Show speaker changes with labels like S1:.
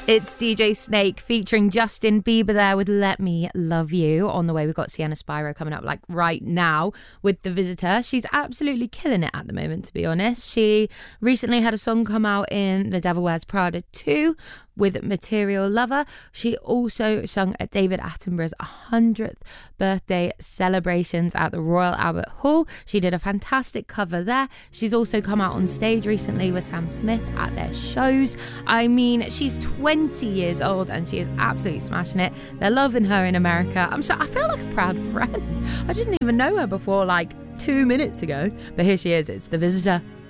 S1: It's DJ Snake featuring Justin Bieber there with Let Me Love You. On the way, we've got Sienna Spyro coming up like right now with The Visitor. She's absolutely killing it at the moment, to be honest. She recently had a song come out in The Devil Wears Prada 2 with Material Lover. She also sung at David Attenborough's 100th birthday celebrations at the Royal Albert Hall. She did a fantastic cover there. She's also come out on stage recently with Sam Smith at their shows. I mean, she's 20 years old and she is absolutely smashing it. They're loving her in America. I feel like a proud friend. I didn't even know her before like 2 minutes ago, but here she is. It's The Visitor.